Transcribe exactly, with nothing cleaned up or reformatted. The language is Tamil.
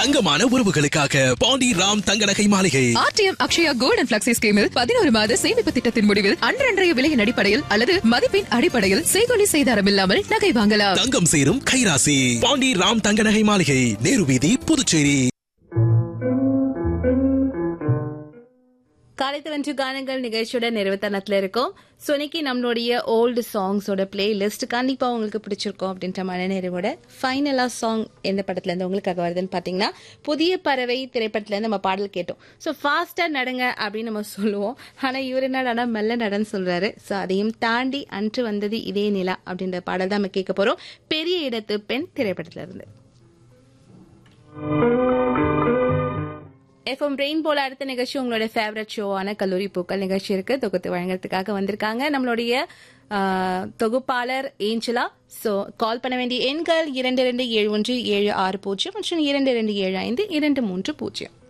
தங்கமான உறவுகளுக்காக பாண்டி ராம் தங்க நகை மாளிகை. RTM Akshaya gold and flexi ஸ்கீமில் பதினோரு மாத சேமிப்பு திட்டத்தின் முடிவில் அன்றன்றைய விலையின் அடிப்படையில் அல்லது மதிப்பின் அடிப்படையில் செய்கொலி செய்தாரம் இல்லாமல் நகை வாங்கலாம். தங்கம் சேரும் கைராசி. பாண்டி ராம் தங்க நகை மாளிகை, நேரு வீதி, புதுச்சேரி. காலைத்தவன்று கானங்கள் நிகழ்ச்சியோட நிறைவுத்தனத்துல இருக்கும். ஸோ இன்னைக்கு நம்மளுடைய ஓல்டு சாங்ஸோட பிளே லிஸ்ட் கண்டிப்பா உங்களுக்கு பிடிச்சிருக்கும் அப்படின்ற மனநிறைவோட ஃபைனலா சாங் எந்த படத்துல இருந்து உங்களுக்காக வருதுன்னு பாத்தீங்கன்னா, புதிய பறவை திரைப்படத்துல இருந்து நம்ம பாடல் கேட்டோம். ஸோ ஃபாஸ்டா நடங்க அப்படின்னு நம்ம சொல்லுவோம். ஆனா இவர் என்னடா மெல்ல நடன்னு சொல்றாரு. ஸோ அதையும் தாண்டி அன்று வந்தது இதே நிலா அப்படின்ற பாடல் தான் நம்ம கேட்க போறோம். பெரிய இடத்து பெண் திரைப்படத்துல இருந்து. எஃப்எம் ரெயின்போல அடுத்த நிகழ்ச்சி உங்களோட ஃபேவரட் ஷோவான கல்லூரி பூக்கள் நிகழ்ச்சி இருக்கு. தொகுத்து வழங்குறதுக்காக வந்திருக்காங்க நம்மளுடைய தொகுப்பாளர் ஏஞ்சலா. சோ கால் பண்ண வேண்டிய எண்கள் இரண்டு இரண்டு ஏழு ஒன்று ஏழு ஆறு பூஜ்ஜியம் மற்றும் இரண்டு இரண்டு ஏழு ஐந்து இரண்டு மூன்று பூஜ்ஜியம்.